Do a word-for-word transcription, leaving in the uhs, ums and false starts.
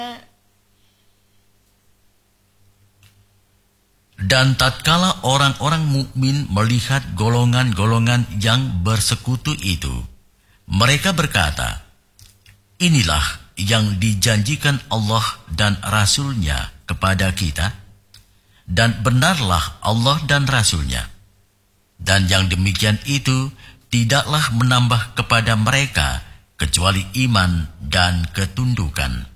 Dan tatkala orang-orang mukmin melihat golongan-golongan yang bersekutu itu, mereka berkata, inilah yang dijanjikan Allah dan Rasul-Nya kepada kita, dan benarlah Allah dan Rasul-Nya. Dan yang demikian itu tidaklah menambah kepada mereka kecuali iman dan ketundukan.